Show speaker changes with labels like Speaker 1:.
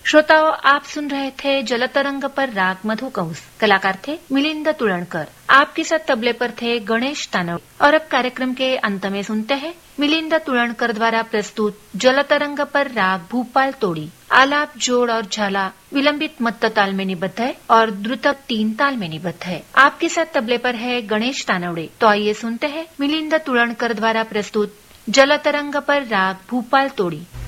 Speaker 1: श्रोताओं, आप सुन रहे थे जलतरंग पर राग मधुकंस। कलाकार थे मिलिंद तुळणकर। आपके साथ तबले पर थे गणेश तानवड़े। और अब कार्यक्रम के अंत में सुनते हैं मिलिंद तुळणकर द्वारा प्रस्तुत जलतरंग पर राग भूपाल तोड़ी। आलाप, जोड़ और झाला विलंबित मत्त ताल में निबद्ध है और द्रुतक 3 ताल में निबद्ध है। आपके साथ तबले पर है गणेश तानवड़े। तो आइए सुनते हैं मिलिंद तुळणकर द्वारा प्रस्तुत जलतरंग पर राग भूपाल तोड़ी।